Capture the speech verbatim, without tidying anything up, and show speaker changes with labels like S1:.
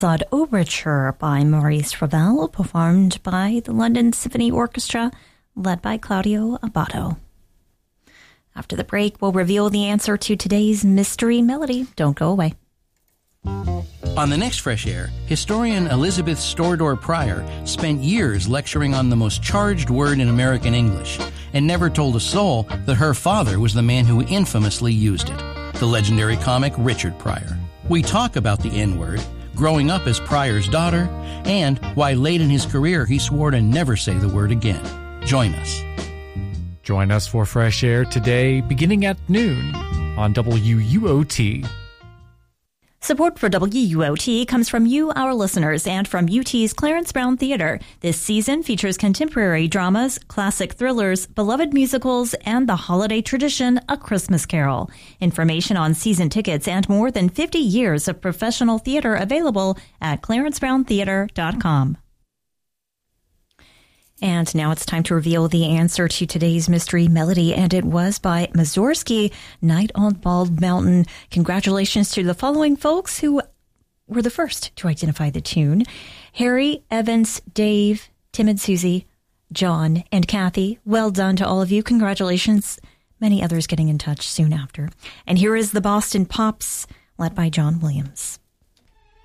S1: Odd Overture by Maurice Ravel, performed by the London Symphony Orchestra, led by Claudio Abbado. After the break, we'll reveal the answer to today's mystery melody. Don't go away.
S2: On the next Fresh Air, historian Elizabeth Storedore Pryor spent years lecturing on the most charged word in American English and never told a soul that her father was the man who infamously used it, the legendary comic Richard Pryor. We talk about the N-word, growing up as Pryor's daughter, and why late in his career he swore to never say the word again. Join us.
S3: Join us for Fresh Air today, beginning at noon on W U O T.
S1: Support for W U O T comes from you, our listeners, and from U T's Clarence Brown Theater. This season features contemporary dramas, classic thrillers, beloved musicals, and the holiday tradition, A Christmas Carol. Information on season tickets and more than fifty years of professional theater available at clarence brown theater dot com. And now it's time to reveal the answer to today's mystery melody, and it was by Mussorgsky, Night on Bald Mountain. Congratulations to the following folks who were the first to identify the tune: Harry, Evans, Dave, Tim and Susie, John, and Kathy. Well done to all of you. Congratulations. Many others getting in touch soon after. And here is the Boston Pops, led by John Williams.